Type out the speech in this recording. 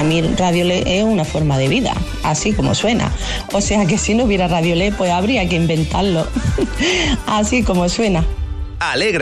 para mí Radiolé es una forma de vida, así como suena. O sea que si no hubiera Radiolé, pues habría que inventarlo, así como suena. Alegra